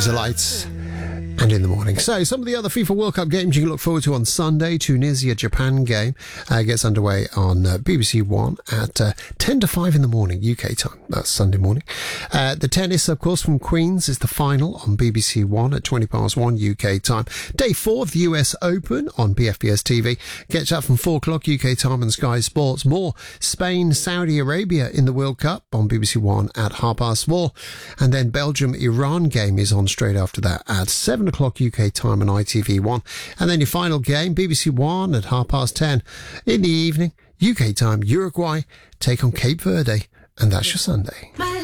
Laser Lights. And in the morning. So, some of the other FIFA World Cup games you can look forward to on Sunday. Tunisia-Japan game gets underway on BBC One at 10 to 5 in the morning, UK time. That's Sunday morning. The tennis, of course, from Queens is the final on BBC One at 20 past 1 UK time. Day 4 of the US Open on BFBS TV. Gets up from 4 o'clock UK time on Sky Sports. More Spain-Saudi Arabia in the World Cup on BBC One at 4:30. And then Belgium-Iran game is on straight after that at 7 o'clock UK time on ITV1. And then your final game, BBC One at 10:30 in the evening, UK time, Uruguay take on Cape Verde. And that's your Sunday.